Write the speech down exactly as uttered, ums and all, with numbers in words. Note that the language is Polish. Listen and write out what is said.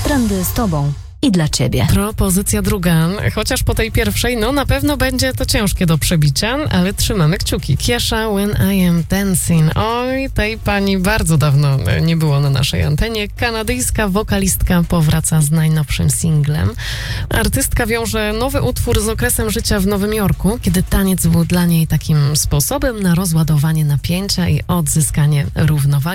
Trendy z tobą i dla ciebie. Propozycja druga, chociaż po tej pierwszej, no na pewno będzie to ciężkie do przebicia, ale trzymamy kciuki. Kesha, When I Am Dancing. Oj, tej pani bardzo dawno nie było na naszej antenie. Kanadyjska wokalistka powraca z najnowszym singlem. Artystka wiąże nowy utwór z okresem życia w Nowym Jorku, kiedy taniec był dla niej takim sposobem na rozładowanie napięcia i odzyskanie równowagi.